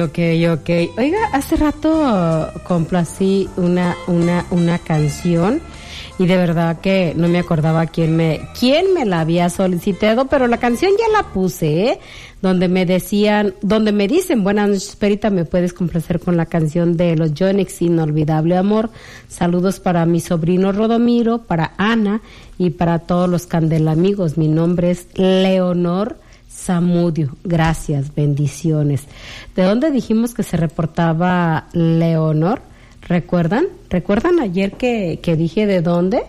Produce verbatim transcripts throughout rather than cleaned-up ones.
Ok, ok. Oiga, hace rato complací una, una, una canción y de verdad que no me acordaba quién me, quién me la había solicitado, pero la canción ya la puse, ¿eh? Donde me decían, donde me dicen, buenas noches, Perita, ¿me puedes complacer con la canción de los Yonix, Inolvidable Amor? Saludos para mi sobrino Rodomiro, para Ana y para todos los candelamigos. Mi nombre es Leonor Zamudio. Gracias, bendiciones. ¿De dónde dijimos que se reportaba Leonor? ¿Recuerdan? ¿Recuerdan ayer que, que dije de dónde?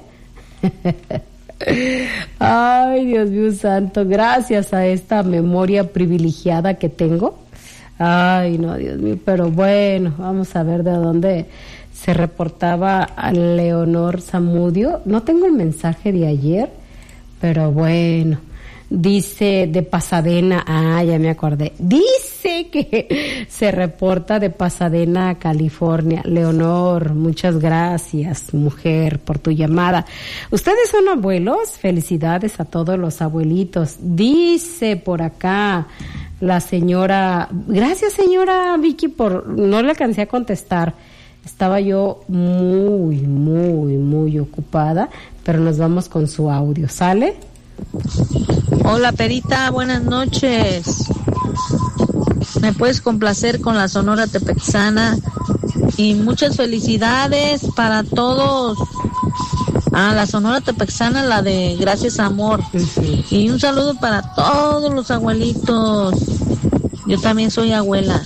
Ay, Dios mío santo, gracias a esta memoria privilegiada que tengo. Ay, no, Dios mío, pero bueno, vamos a ver de dónde se reportaba a Leonor Zamudio. No tengo el mensaje de ayer, pero bueno. Dice de Pasadena, ah, ya me acordé. Dice que se reporta de Pasadena, California. Leonor, muchas gracias, mujer, por tu llamada. ¿Ustedes son abuelos? Felicidades a todos los abuelitos. Dice por acá la señora, gracias señora Vicky por, no le alcancé a contestar. Estaba yo muy, muy, muy ocupada, pero nos vamos con su audio. ¿Sale? Hola Perita, buenas noches. ¿Me puedes complacer con la Sonora Tepexana? Y muchas felicidades para todos. Ah, la Sonora Tepexana, la de Gracias Amor. Uh-huh. Y un saludo para todos los abuelitos. Yo también soy abuela.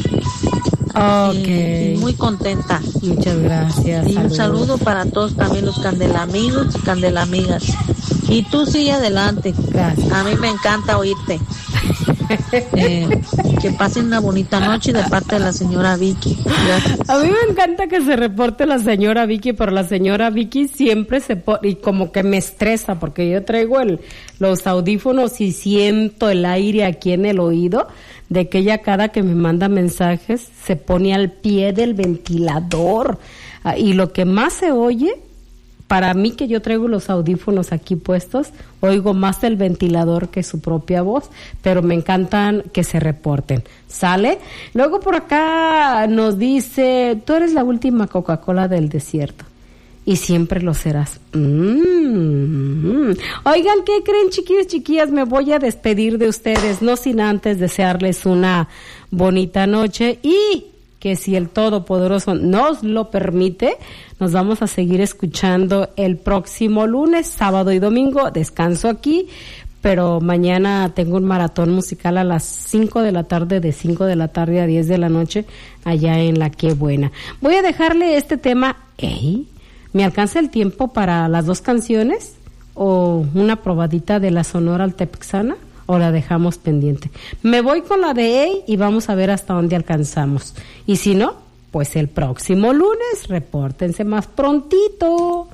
Okay. Y, y muy contenta. Muchas gracias. Y saludos. Un saludo para todos también los candelamigos y candelamigas. Y tú sigue adelante. Gracias. A mí me encanta oírte. eh, que pasen una bonita noche de parte de la señora Vicky. Gracias. A mí me encanta que se reporte la señora Vicky, pero la señora Vicky siempre se pone, y como que me estresa, porque yo traigo el, los audífonos y siento el aire aquí en el oído, de que ella cada que me manda mensajes se pone al pie del ventilador. Ah, y lo que más se oye, para mí que yo traigo los audífonos aquí puestos, oigo más el ventilador que su propia voz, pero me encantan que se reporten. ¿Sale? Luego por acá nos dice, tú eres la última Coca-Cola del desierto y siempre lo serás. Mm-hmm. Oigan, ¿qué creen, chiquillos, chiquillas? Me voy a despedir de ustedes, no sin antes desearles una bonita noche y que si el Todopoderoso nos lo permite, nos vamos a seguir escuchando el próximo lunes, sábado y domingo. Descanso aquí, pero mañana tengo un maratón musical a las cinco de la tarde, de cinco de la tarde a diez de la noche, allá en La Qué Buena. Voy a dejarle este tema. ¿Ey? ¿Me alcanza el tiempo para las dos canciones? ¿O una probadita de la Sonora Tepexana? ¿O la dejamos pendiente? Me voy con la de Ey y vamos a ver hasta dónde alcanzamos. Y si no, pues el próximo lunes, repórtense más prontito.